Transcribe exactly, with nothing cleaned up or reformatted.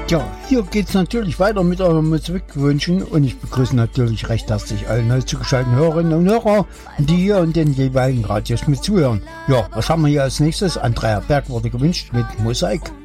Ja, hier geht's natürlich weiter mit eurem Musikwünschen und ich begrüße natürlich recht herzlich alle neu zugeschalteten Hörerinnen und Hörer, die hier in den jeweiligen Radios mit zuhören. Ja, was haben wir hier als nächstes? Andrea Berg wurde gewünscht mit Mosaik.